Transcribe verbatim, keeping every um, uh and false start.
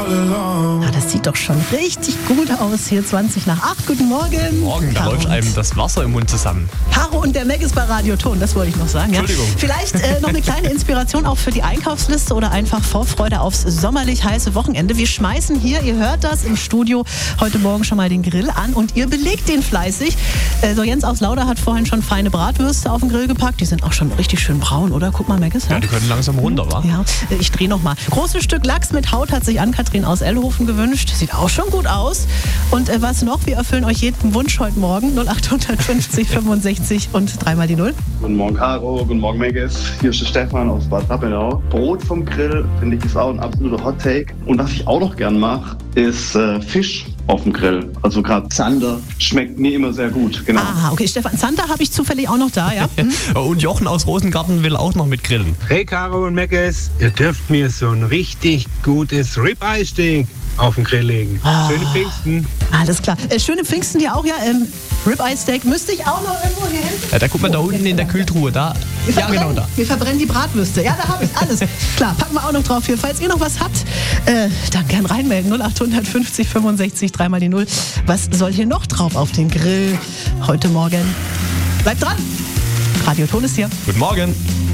Ah, das sieht doch schon richtig gut aus. Hier zwanzig nach acht. Guten Morgen. Morgen, da Caro läuft einem das Wasser im Mund zusammen. Caro und der Meg ist bei Radio Ton, das wollte ich noch sagen. Ja. Entschuldigung. Vielleicht äh, noch eine kleine Inspiration auch für die Einkaufsliste oder einfach Vorfreude aufs sommerlich heiße Wochenende. Wir schmeißen hier, ihr hört das im Studio, heute Morgen schon mal den Grill an und ihr belegt den fleißig. Äh, so Jens aus Lauda hat vorhin schon feine Bratwürste auf den Grill gepackt. Die sind auch schon richtig schön braun, oder? Guck mal, Meggis. Ja, die können langsam runter, wa? Ja, ich drehe noch mal. Großes Stück Lachs mit Haut hat sich Ann-Kathrin aus Ellhofen gewünscht. Sieht auch schon gut aus. Und äh, was noch? Wir erfüllen euch jeden Wunsch heute Morgen. null acht fünfzig fünfundsechzig und dreimal die Null. Guten Morgen, Caro. Guten Morgen, Meggis. Hier ist der Stefan aus Bad Rappenau. Brot vom Grill, finde ich, ist auch ein absoluter Hot-Take. Und was ich auch noch gern mache, ist äh, Fisch auf dem Grill. Also gerade Zander schmeckt mir immer sehr gut. Genau. Ah, okay. Stefan Zander habe ich zufällig auch noch da, ja? Hm? Und Jochen aus Rosengarten will auch noch mit grillen. Hey Caro und Meggis, ihr dürft mir so ein richtig gutes Ribeye-Steak auf den Grill legen. Ah. Schöne Pfingsten. Alles klar. Äh, schöne Pfingsten dir auch, ja. Ähm, Ribeye-Steak müsste ich auch noch irgendwo hier hin. Ja, da guckt man da unten in der Kühltruhe. Da. Wir Ja, verbrennen, genau da. wir verbrennen die Bratwürste. Ja, da habe ich alles. Klar, packen wir auch noch drauf hier. Falls ihr noch was habt, äh, dann gern reinmelden. null acht fünfzig fünfundsechzig, dreimal die Null. Was soll hier noch drauf auf den Grill heute Morgen? Bleibt dran. Radio Ton ist hier. Guten Morgen.